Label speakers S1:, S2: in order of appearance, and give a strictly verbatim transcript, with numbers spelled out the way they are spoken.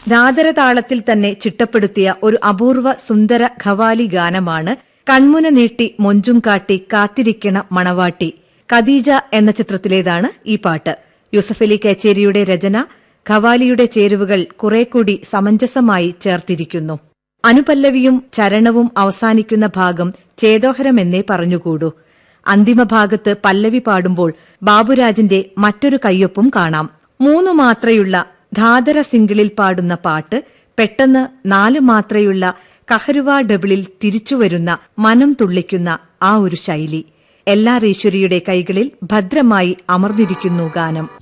S1: ധാതരതാളത്തിൽ തന്നെ ചിട്ടപ്പെടുത്തിയ ഒരു അപൂർവ സുന്ദര ഖവാലി ഗാനമാണ് കൺമുന നീട്ടി മൊഞ്ചും കാട്ടി കാത്തിരിക്കണ മണവാട്ടി. ഖദീജ എന്ന ചിത്രത്തിലേതാണ് ഈ പാട്ട്. യൂസഫലി കേച്ചേരിയുടെ രചന, ഖവാലിയുടെ ചേരുവകൾ കുറേക്കൂടി സമഞ്ജസമായി ചേർത്തിരിക്കുന്നു. അനുപല്ലവിയും ചരണവും അവസാനിക്കുന്ന ഭാഗം ചേതോഹരമെന്നേ പറഞ്ഞുകൂടൂ. അന്തിമഭാഗത്ത് പല്ലവി പാടുമ്പോൾ ബാബുരാജിന്റെ മറ്റൊരു കയ്യൊപ്പും കാണാം. മൂന്നു മാത്രയുള്ള ധാതര സിംഗിളിൽ പാടുന്ന പാട്ട് പെട്ടെന്ന് നാലു മാത്രയുള്ള കഹരുവ ഡബിളിൽ തിരിച്ചുവരുന്ന മനം തുള്ളിക്കുന്ന ആ ഒരു ശൈലി. എൽ ആർ ഈശ്വരിയുടെ കൈകളിൽ ഭദ്രമായി അമർന്നിരിക്കുന്നു ഗാനം.